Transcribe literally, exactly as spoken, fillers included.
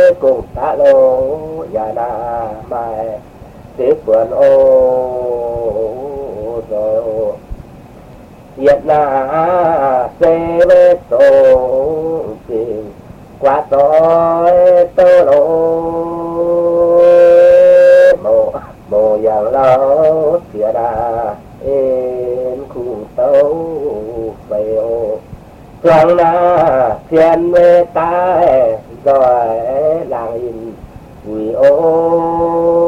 cùng ta lô nhà na mai tiếp vườn ô rồi Việt Nam sẽ về tổ tình qua tối tơ lô mồ mồ giang lâu kia đà em cùng tấu bày ô Quang na thiên mê tai rồi làng in quỷ ô